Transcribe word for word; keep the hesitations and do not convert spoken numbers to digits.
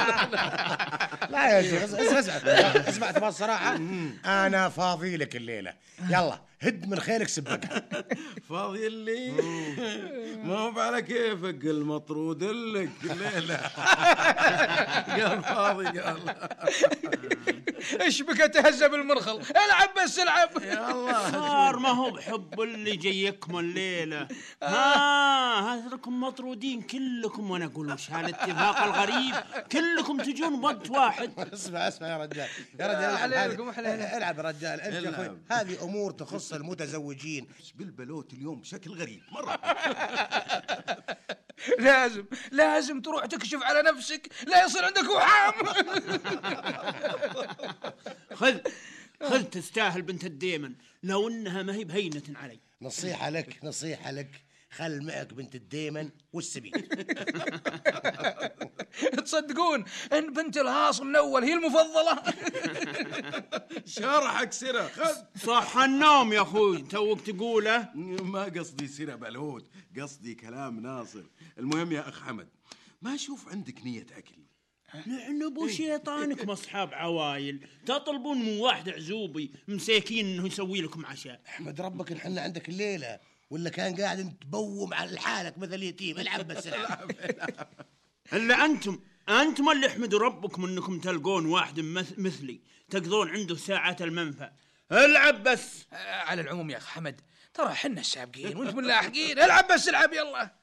لا يا شيخ اسمع اسمع تبغى الصراحة أنا فاضي لك الليلة، يلا هد من خيلك سبقها. فاضي اللي ما هو على كيفك المطرود لك الليلة. قال فاضي قال ايش بك تهزب المرخل؟ العب بس العب. يلا صار ما هو بحب اللي جايكم الليلة. ها هذلكم مطرودين كلكم، وانا اقول وش هالاتفاق الغريب، كلكم تجون وقت واحد. اسمع اسمع يا رجال يا رجال عليكم احلى. العب يا رجال انت يا اخوي، هذه امور تخص المتزوجين. بالبلوت اليوم بشكل غريب مرة. لازم لازم تروح تكشف على نفسك لا يصير عندك وحام. خذ خذ تستاهل بنت الديمن، لو انها ما هي بهينة علي. نصيحة لك نصيحة لك، خل معك بنت الديمن والسبيل. تصدقون ان بنت الهاص من اول هي المفضلة؟ شرحك سرة خذ. صح النوم يا اخوي توك تقوله. ما قصدي سرة بلوت، قصدي كلام ناصر. المهم يا اخ حمد، ما اشوف عندك نية اكل. لعنبوا شيطانكم اصحاب عوايل، تطلبون من واحد عزوبي مساكين انه يسوي لكم عشاء. احمد ربك نحن عندك الليلة، ولا كان قاعد تبوم على حالك مثل يتيم. العب بس العب. الا انتم انتم اللي احمدوا ربكم انكم تلقون واحد مثلي تقضون عنده ساعة المنفى. العب بس. على العموم يا اخ حمد ترى حنا السابقين وانتم اللاحقين. العب بس العب يلا.